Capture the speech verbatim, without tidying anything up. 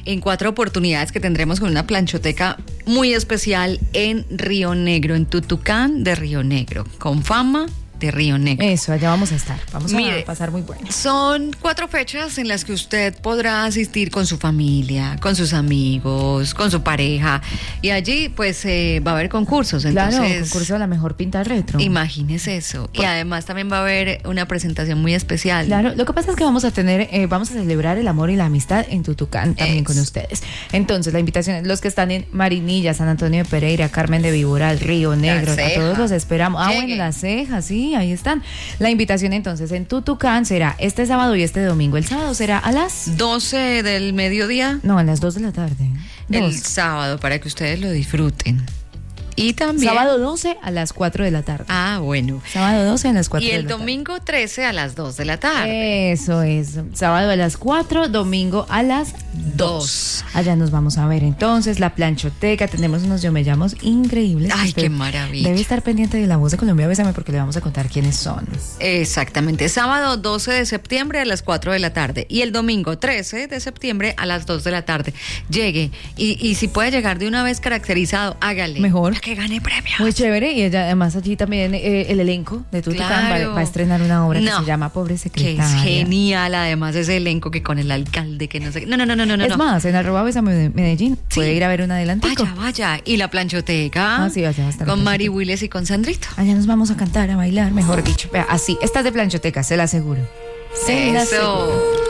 en cuatro oportunidades que tendremos con una planchoteca muy especial en Río Negro, en Tutucán de Río Negro, con fama de Río Negro. Eso, allá vamos a estar. Vamos Mire, a pasar muy bueno. Son cuatro fechas en las que usted podrá asistir con su familia, con sus amigos, con su pareja. Y allí, pues, eh, va a haber concursos. Entonces, claro, concurso de la mejor pinta retro. Imagínese eso. Y además también va a haber una presentación muy especial. Claro, lo que pasa es que vamos a tener, eh, vamos a celebrar el amor y la amistad en Tutucán también Eso. con ustedes. Entonces, la invitación es los que están en Marinilla, San Antonio de Pereira, Carmen de Viboral, Río Negro, La a Ceja. todos los esperamos. Ah, Llegue. bueno, Las Cejas, sí, ahí están. La invitación entonces en Tutucán será este sábado y este domingo. El sábado será a las... doce del mediodía. No, a las dos de la tarde. El Dos. sábado, para que ustedes lo disfruten. Y también... Sábado doce a las cuatro de la tarde. Ah, bueno. Sábado doce a las cuatro Y de el la tarde. domingo trece a las dos de la tarde. Eso es. Sábado a las cuatro, domingo a las dos. Allá nos vamos a ver entonces, la planchoteca. Tenemos unos yo me llamos increíbles. Ay, Usted qué maravilla. Debe estar pendiente de La Voz de Colombia, bésame, porque le vamos a contar quiénes son. Exactamente. Sábado doce de septiembre a las cuatro de la tarde. Y el domingo trece de septiembre a las dos de la tarde. Llegue. Y, y si puede llegar de una vez caracterizado, hágale. Mejor. Para que gane premios. Muy chévere. Y ella, además allí también eh, el elenco de Tutucán Claro. va, va a estrenar una obra No. que se llama Pobre Que Secretaria. es genial, además, ese elenco que con el alcalde, que no sé qué. No, no, no, no, no. Es no. más, en arroba Bésame de Medellín Sí. puede ir a ver un adelantico. Vaya, vaya. Y la planchoteca. Ah, sí, allá va a estar la Con Mari planchoteca. Willes y con Sandrito. Allá nos vamos a cantar, a bailar, mejor dicho. Vea, así, estás de planchoteca, se la aseguro. Se la aseguro. Eso.